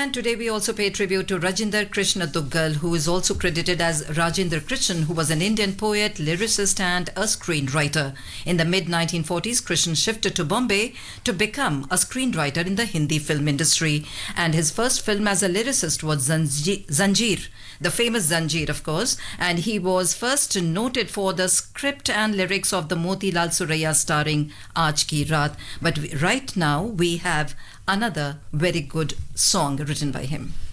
And today we also pay tribute to Rajinder Krishna Duggal, who is also credited as Rajendra Krishan, who was an Indian poet, lyricist and a screenwriter. In the mid-1940s, Krishan shifted to Bombay to become a screenwriter in the Hindi film industry. And his first film as a lyricist was Zanjeer, the famous Zanjeer, of course. And he was first noted for the script and lyrics of the Motilal Suraiya starring Aaj Ki Raat. But right now we have another very good song written by him.